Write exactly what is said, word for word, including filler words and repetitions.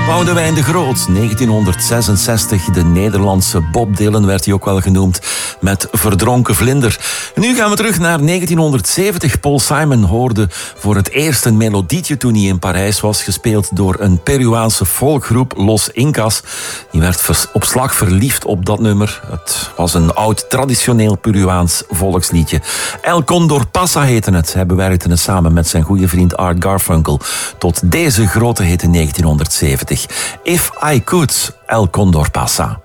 Boudewijn de Groot, negentienhonderdzesenzestig. De Nederlandse Bob Dylan werd hij ook wel genoemd, met Verdronken Vlinder. Nu gaan we terug naar negentienhonderdzeventig. Paul Simon hoorde voor het eerst een melodietje toen hij in Parijs was, gespeeld door een Peruaanse folkgroep, Los Incas. Die werd op slag verliefd op dat nummer. Het was een oud, traditioneel Peruaans volksliedje. El Condor Pasa heette het. Hij bewerkte het samen met zijn goede vriend Art Garfunkel tot deze grote hit in negentienhonderdzeventig. If I Could, El Condor Pasa.